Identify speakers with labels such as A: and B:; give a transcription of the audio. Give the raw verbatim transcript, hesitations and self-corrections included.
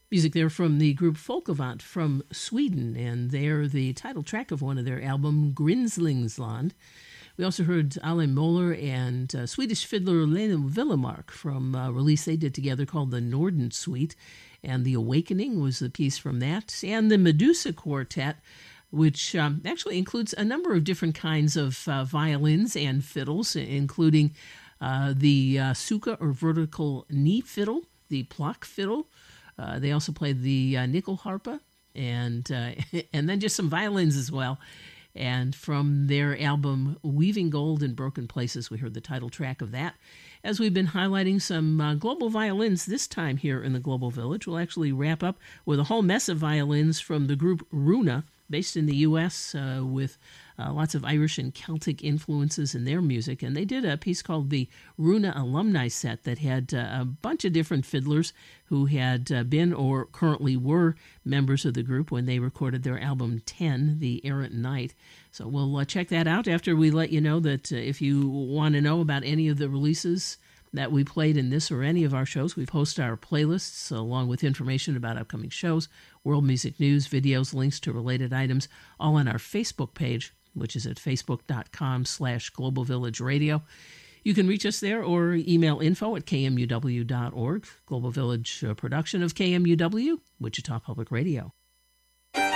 A: Music there from the group Folkevant from Sweden, and they're the title track of one of their album, Grindslingsland. We also heard Alain Moller and uh, Swedish fiddler Lena Villemark from a release they did together called the Norden Suite, and The Awakening was the piece from that, and the Medusa Quartet, which um, actually includes a number of different kinds of uh, violins and fiddles, including uh, the uh, Suka or vertical knee fiddle, the Plock fiddle. Uh, they also played the uh, nickel harpa, and uh, and then just some violins as well. And from their album Weaving Gold in Broken Places, we heard the title track of that. As we've been highlighting some uh, global violins this time here in the Global Village, we'll actually wrap up with a whole mess of violins from the group Runa, based in the U S uh, with uh, lots of Irish and Celtic influences in their music. And they did a piece called the Runa Alumni Set that had uh, a bunch of different fiddlers who had uh, been or currently were members of the group when they recorded their album ten, The Errant Night. So we'll uh, check that out after we let you know that uh, if you want to know about any of the releases that we played in this or any of our shows, we post our playlists along with information about upcoming shows, world music news, videos, links to related items, all on our Facebook page, which is at facebook.com slash Global Village Radio. You can reach us there or email info at k m u w dot org, Global Village uh, production of K M U W, Wichita Public Radio.